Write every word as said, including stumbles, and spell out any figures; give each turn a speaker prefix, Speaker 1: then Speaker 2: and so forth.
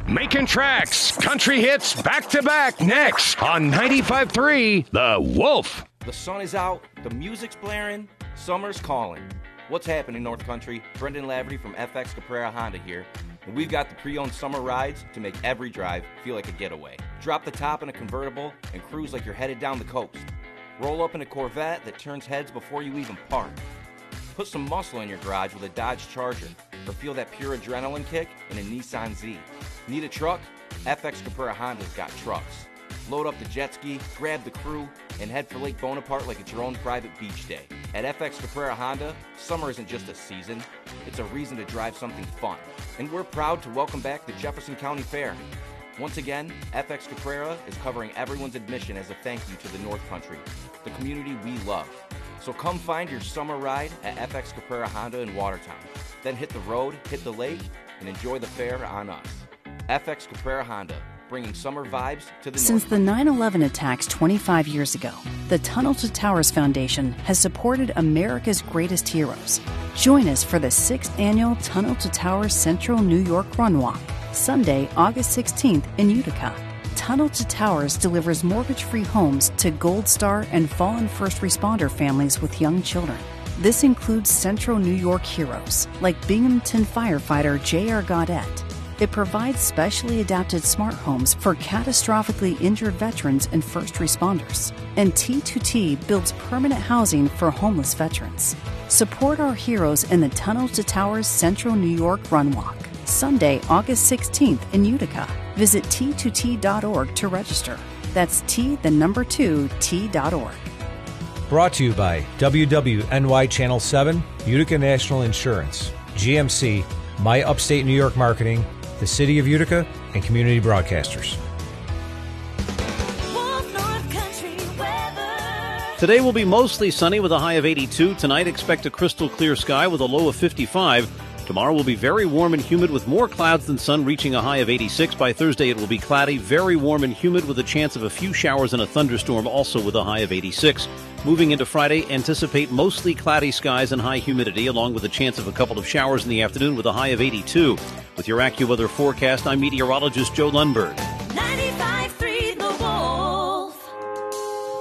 Speaker 1: Making tracks, country hits back to back next on ninety-five point three The Wolf.
Speaker 2: The sun is out, the music's blaring, summer's calling. What's happening, North Country? Brendan Laverty from F X Caprara Honda here. And we've got the pre-owned summer rides to make every drive feel like a getaway. Drop the top in a convertible and cruise like you're headed down the coast. Roll up in a Corvette that turns heads before you even park. Put some muscle in your garage with a Dodge Charger, or feel that pure adrenaline kick in a Nissan Z. Need a truck? F X Caprara Honda's got trucks. Load up the jet ski, grab the crew, and head for Lake Bonaparte like it's your own private beach day. At F X Caprara Honda, summer isn't just a season, it's a reason to drive something fun. And we're proud to welcome back the Jefferson County Fair. Once again, F X Caprara is covering everyone's admission as a thank you to the North Country, the community we love. So come find your summer ride at F X Caprara Honda in Watertown. Then hit the road, hit the lake, and enjoy the fair on us. F X Caprara Honda, bringing summer vibes to the
Speaker 3: Since
Speaker 2: North.
Speaker 3: the nine eleven attacks twenty-five years ago, the Tunnel to Towers Foundation has supported America's greatest heroes. Join us for the sixth annual Tunnel to Towers Central New York Run Walk, Sunday, August sixteenth in Utica. Tunnel to Towers delivers mortgage-free homes to Gold Star and fallen first responder families with young children. This includes Central New York heroes like Binghamton firefighter J R Gaudette. It provides specially adapted smart homes for catastrophically injured veterans and first responders. And T two T builds permanent housing for homeless veterans. Support our heroes in the Tunnel to Towers Central New York Run Walk, Sunday, August sixteenth in Utica. Visit T two T dot org to register. That's T, the number two, T dot org.
Speaker 4: Brought to you by W W N Y Channel seven, Utica National Insurance, G M C, My Upstate New York Marketing, the City of Utica, and Community Broadcasters.
Speaker 5: Today will be mostly sunny with a high of eighty-two. Tonight, expect a crystal clear sky with a low of fifty-five. Tomorrow will be very warm and humid with more clouds than sun, reaching a high of eighty-six. By Thursday, it will be cloudy, very warm and humid with a chance of a few showers and a thunderstorm, also with a high of eighty-six. Moving into Friday, anticipate mostly cloudy skies and high humidity, along with a chance of a couple of showers in the afternoon with a high of eighty-two. With your AccuWeather forecast, I'm meteorologist Joe Lundberg.